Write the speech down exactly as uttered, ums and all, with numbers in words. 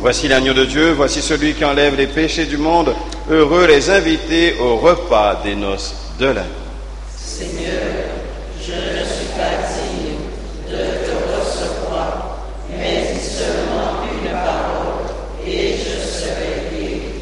Voici l'agneau de Dieu, voici celui qui enlève les péchés du monde. Heureux les invités au repas des noces de l'agneau.